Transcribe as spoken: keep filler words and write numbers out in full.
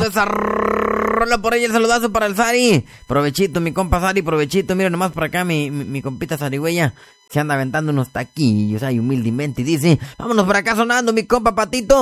esa rola por ella, el saludazo para el Sari. Provechito, mi compa Sari, provechito. Mira nomás por acá mi, mi, mi compita Sarigüeya se anda aventando unos taquillos ahí humildemente y dice, vámonos por acá sonando mi compa Patito.